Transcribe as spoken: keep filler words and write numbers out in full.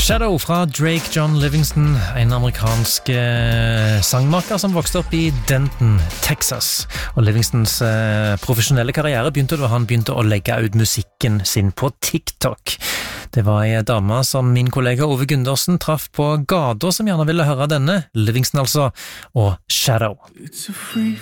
Shadow fra Drake John Livingston, en amerikansk eh, sangmaker som vokste opp i Denton, Texas. Og Livingstons eh, profesjonelle karriere begynte da han begynte å legge ut musikken sin på TikTok. Det var en dame som min kollega Ove Gundersen traff på gata som gjerne ville høre denne, Livingston altså, og Shadow. It's a free